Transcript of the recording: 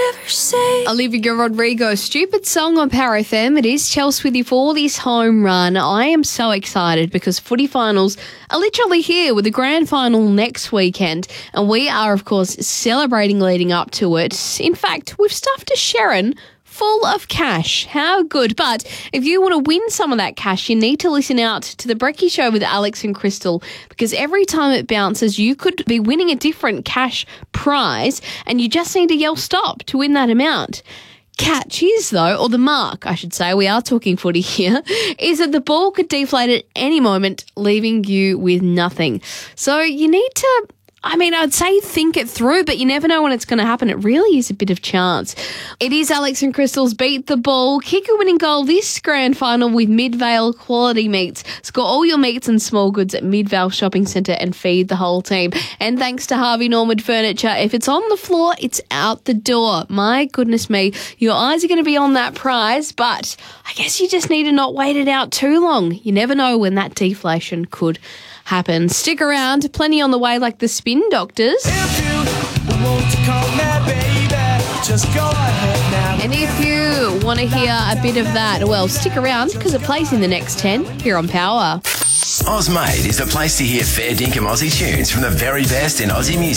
ever say? Olivia Rodrigo, stupid song on Power FM. It is Chelsea with you for this home run. I am so excited because footy finals are literally here with the grand final next weekend. And we are, of course, celebrating leading up to it. In fact, we've stuffed a Sharon full of cash. How good. But if you want to win some of that cash, you need to listen out to the Brekkie Show with Alex and Crystal, because every time it bounces, you could be winning a different cash prize and you just need to yell stop to win that amount. Catch is, though, or the mark, I should say, we are talking footy here, is that the ball could deflate at any moment, leaving you with nothing. So you need to, I'd say think it through, but you never know when it's going to happen. It really is a bit of chance. It is Alex and Crystal's Beat the Ball. Kick a winning goal this grand final with Midvale Quality Meats. Score all your meats and small goods at Midvale Shopping Centre and feed the whole team. And thanks to Harvey Norman Furniture, if it's on the floor, it's out the door. My goodness me, your eyes are going to be on that prize, but I guess you just need to not wait it out too long. You never know when that deflation could happen. Stick around, plenty on the way like the Spin Doctors. If you want to call me baby, just go ahead now. And if you want to hear a bit of that, well, stick around because it plays in the next 10 here on Power. Ozmade is the place to hear fair dinkum Aussie tunes from the very best in Aussie music.